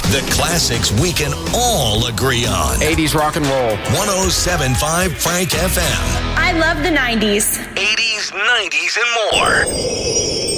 The classics we can all agree on. 80s rock and roll. 107.5 Frank FM. I love the 90s. 80s, 90s, and more.